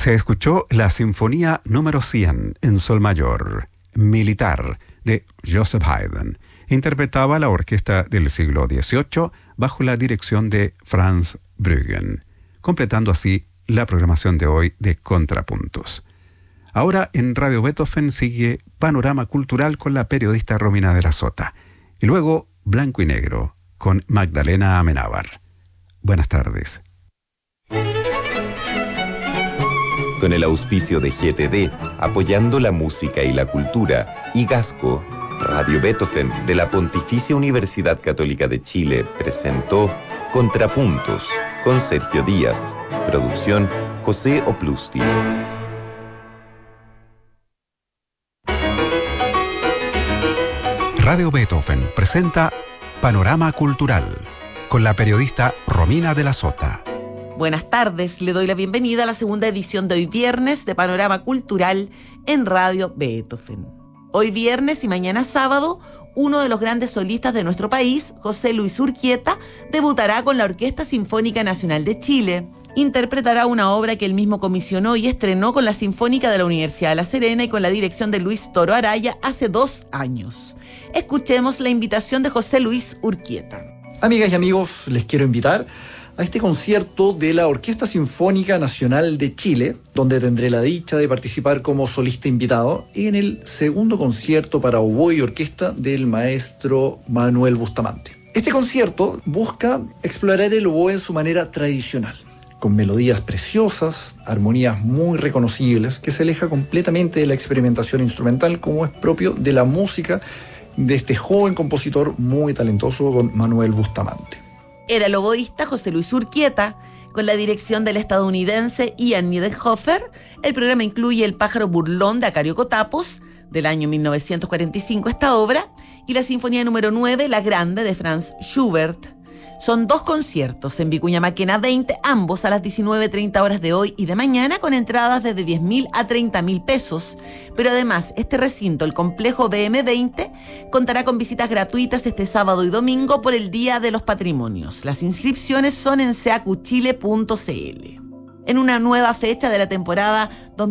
Se escuchó la Sinfonía número 100 en sol mayor, Militar, de Joseph Haydn. Interpretaba la orquesta del siglo XVIII bajo la dirección de Franz Bruggen, completando así la programación de hoy de Contrapuntos. Ahora en Radio Beethoven sigue Panorama Cultural con la periodista Romina de la Sota. Y luego Blanco y Negro con Magdalena Amenábar. Buenas tardes. Con el auspicio de GTD, apoyando la música y la cultura, y Gasco, Radio Beethoven de la Pontificia Universidad Católica de Chile presentó Contrapuntos con Sergio Díaz. Producción José Oplusti. Radio Beethoven presenta Panorama Cultural con la periodista Romina de la Sota. Buenas tardes, le doy la bienvenida a la segunda edición de hoy viernes de Panorama Cultural en Radio Beethoven. Hoy viernes y mañana sábado, uno de los grandes solistas de nuestro país, José Luis Urquieta, debutará con la Orquesta Sinfónica Nacional de Chile. Interpretará una obra que él mismo comisionó y estrenó con la Sinfónica de la Universidad de La Serena y con la dirección de Luis Toro Araya hace 2 años. Escuchemos la invitación de José Luis Urquieta. Amigas y amigos, les quiero invitar a este concierto de la Orquesta Sinfónica Nacional de Chile, donde tendré la dicha de participar como solista invitado en el segundo concierto para oboe y orquesta del maestro Manuel Bustamante. Este concierto busca explorar el oboe en su manera tradicional, con melodías preciosas, armonías muy reconocibles, que se aleja completamente de la experimentación instrumental como es propio de la música de este joven compositor muy talentoso, don Manuel Bustamante. Era el oboísta José Luis Urquieta, con la dirección del estadounidense Ian Niederhofer. El programa incluye El pájaro burlón de Acario Cotapos, del año 1945 esta obra, y la Sinfonía número 9, La Grande, de Franz Schubert. Son 2 conciertos en Vicuña Maquena 20, ambos a las 19:30 horas de hoy y de mañana, con entradas desde 10.000 a 30.000 pesos. Pero además, este recinto, el complejo BM20, contará con visitas gratuitas este sábado y domingo por el Día de los Patrimonios. Las inscripciones son en seacuchile.cl. En una nueva fecha de la temporada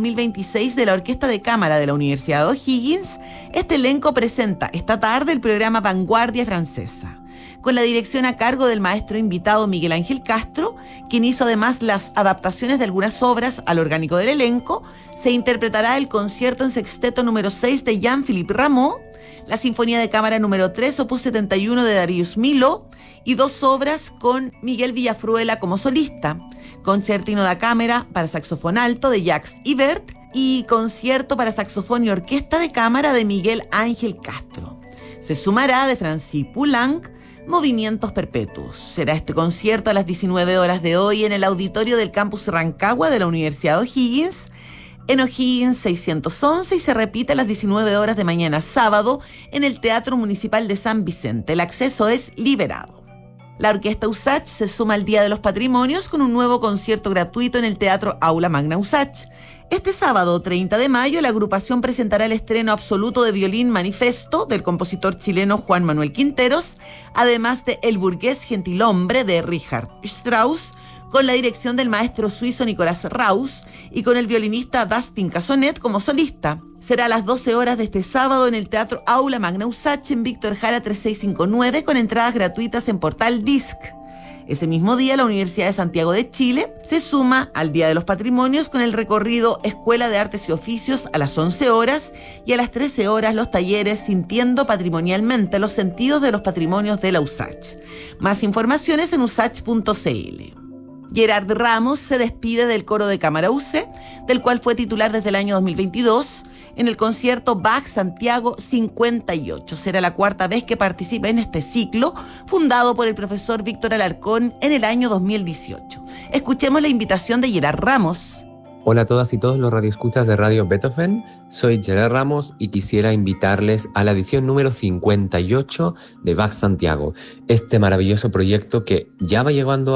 2026 de la Orquesta de Cámara de la Universidad de O'Higgins, este elenco presenta esta tarde el programa Vanguardia Francesa, con la dirección a cargo del maestro invitado Miguel Ángel Castro, quien hizo además las adaptaciones de algunas obras al orgánico del elenco. Se interpretará el concierto en sexteto número 6 de Jean-Philippe Rameau, la Sinfonía de Cámara número 3, opus 71 de Darius Milhaud, y 2 obras con Miguel Villafruela como solista: Concertino da Cámara para saxofón alto de Jacques Ibert y Concierto para saxofón y orquesta de cámara de Miguel Ángel Castro. Se sumará de Francis Poulenc Movimientos Perpetuos. Será este concierto a las 19 horas de hoy en el auditorio del campus Rancagua de la Universidad de O'Higgins, en O'Higgins 611, y se repite a las 19 horas de mañana sábado en el Teatro Municipal de San Vicente. El acceso es liberado. La Orquesta USACH se suma al Día de los Patrimonios con un nuevo concierto gratuito en el Teatro Aula Magna USACH. Este sábado 30 de mayo la agrupación presentará el estreno absoluto de violín Manifesto del compositor chileno Juan Manuel Quinteros, además de El burgués gentilhombre de Richard Strauss, con la dirección del maestro suizo Nicolás Raus y con el violinista Dustin Casonet como solista. Será a las 12 horas de este sábado en el Teatro Aula Magna USACH en Víctor Jara 3659, con entradas gratuitas en Portal Disc. Ese mismo día, la Universidad de Santiago de Chile se suma al Día de los Patrimonios con el recorrido Escuela de Artes y Oficios a las 11 horas y a las 13 horas los talleres Sintiendo Patrimonialmente los Sentidos de los Patrimonios de la USACH. Más informaciones en usach.cl. Gerard Ramos se despide del coro de cámara UC, del cual fue titular desde el año 2022, en el concierto Bach Santiago 58. Será la 4ª vez que participa en este ciclo, fundado por el profesor Víctor Alarcón en el año 2018. Escuchemos la invitación de Gerard Ramos. Hola a todas y todos los radioescuchas de Radio Beethoven, soy Gerard Ramos y quisiera invitarles a la edición número 58 de Bach Santiago, este maravilloso proyecto que ya va llegando